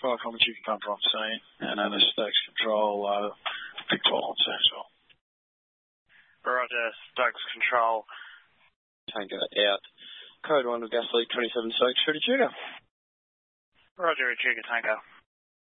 Fire Common Chicken Pump on scene, and the Stokes Control, Victor on scene as well. Roger, Stokes Control. Tango out. Code 1 of gas leak 27 Stokes, Echuca. Roger, Echuca Tango.